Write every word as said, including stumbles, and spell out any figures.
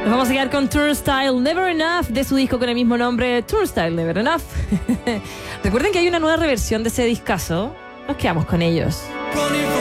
Nos vamos a quedar con Turnstile Never Enough de su disco con el mismo nombre, Turnstile Never Enough. Recuerden que hay una nueva reversión de ese discazo. Nos quedamos con ellos.